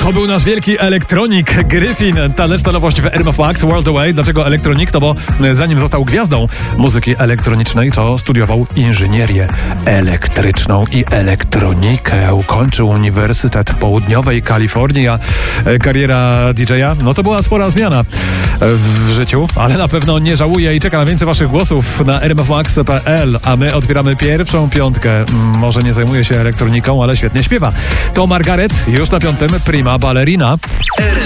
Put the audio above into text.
To był nasz wielki elektronik Gryfin. Taneczna nowość w RMF Max World Away. Dlaczego elektronik? No bo zanim został gwiazdą muzyki elektronicznej, to studiował inżynierię elektryczną i elektronikę. Ukończył Uniwersytet Południowej Kalifornii, a kariera DJ-a, no to była spora zmiana w życiu, ale na pewno nie żałuje i czeka na więcej waszych głosów na rmfmax.pl, a my otwieramy pierwszą piątkę. Może nie zajmuje się elektroniką, ale świetnie śpiewa. To Margaret, już na 5. Prima Ballerina.